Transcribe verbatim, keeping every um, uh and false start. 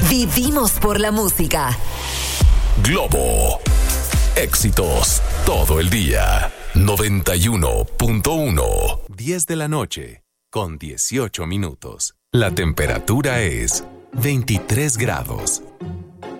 Vivimos por la música. Globo. Éxitos todo el día. noventa y uno punto uno. diez de la noche con dieciocho minutos. La temperatura es veintitrés grados.